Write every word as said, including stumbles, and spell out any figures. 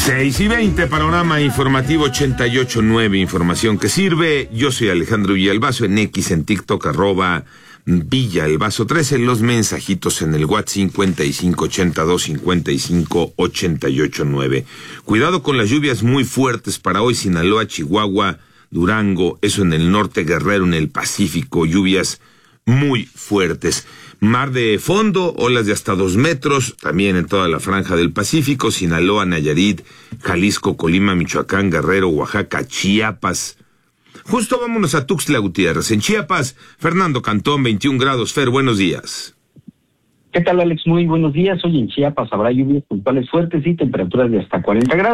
seis y veinte, panorama informativo ochenta y ocho punto nueve, información que sirve. Yo soy Alejandro Villalbazo, en X, en TikTok, arroba Villalbazo trece, los mensajitos en el WhatsApp cincuenta y cinco ochenta y dos cincuenta y cinco ochenta y ocho nueve. Cuidado con las lluvias muy fuertes para hoy, Sinaloa, Chihuahua, Durango, eso en el norte, Guerrero, en el Pacífico, lluvias muy fuertes. Mar de fondo, olas de hasta dos metros, también en toda la franja del Pacífico, Sinaloa, Nayarit, Jalisco, Colima, Michoacán, Guerrero, Oaxaca, Chiapas. Justo vámonos a Tuxtla Gutiérrez. En Chiapas, Fernando Cantón, veintiún grados. Fer, buenos días. ¿Qué tal, Alex? Muy buenos días. Hoy en Chiapas habrá lluvias puntuales fuertes y temperaturas de hasta cuarenta grados.